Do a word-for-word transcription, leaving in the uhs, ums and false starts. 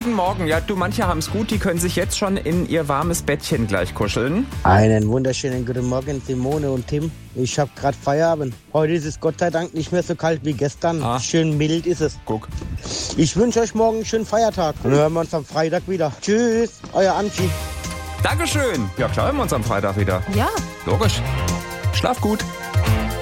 Guten Morgen. Ja, du, manche haben es gut, die können sich jetzt schon in ihr warmes Bettchen gleich kuscheln. Einen wunderschönen guten Morgen, Simone und Tim. Ich habe gerade Feierabend. Heute ist es Gott sei Dank nicht mehr so kalt wie gestern. Ah. Schön mild ist es. Guck. Ich wünsche euch morgen einen schönen Feiertag. Und dann hören wir uns am Freitag wieder. Tschüss, euer Anchi. Dankeschön. Ja, klar, hören wir uns am Freitag wieder. Ja. Logisch. Schlaf gut.